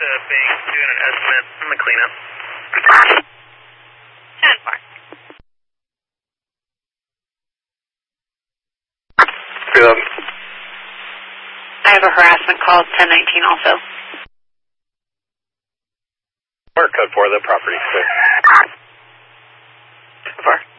being doing an estimate on the cleanup. 10-4. I have a harassment call, 1019 also. Code 4, the property 6. 4.